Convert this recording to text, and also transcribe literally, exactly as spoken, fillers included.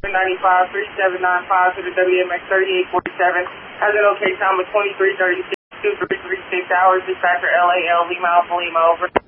ninety-five, three seven nine five to the W M X thirty-eight forty-seven. Has an okay time of twenty-three thirty-six, two three three six hours. Dispatcher L A L Lima Alpha Lima, over.